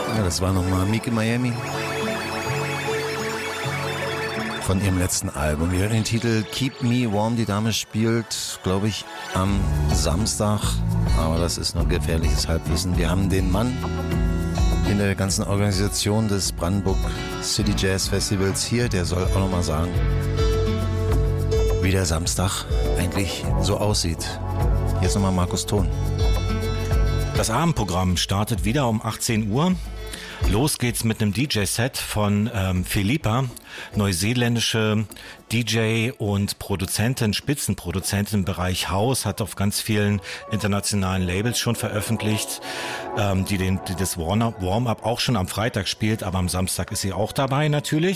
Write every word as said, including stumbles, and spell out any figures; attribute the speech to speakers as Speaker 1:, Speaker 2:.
Speaker 1: Ja, das war nochmal Meek in Miami. Von ihrem letzten Album. Wir hören den Titel Keep Me Warm. Die Dame spielt, glaube ich, am Samstag. Aber das ist nur gefährliches Halbwissen. Wir haben den Mann in der ganzen Organisation des Brandenburg City Jazz Festivals hier. Der soll auch nochmal sagen, wie der Samstag eigentlich so aussieht. Hier ist nochmal Markus Thon.
Speaker 2: Das Abendprogramm startet wieder um achtzehn Uhr. Los geht's mit einem D J-Set von ähm, Philippa, neuseeländische D J und Produzentin, Spitzenproduzentin im Bereich House, hat auf ganz vielen internationalen Labels schon veröffentlicht, ähm, die, den, die das Warm-Up auch schon am Freitag spielt, aber am Samstag ist sie auch dabei natürlich.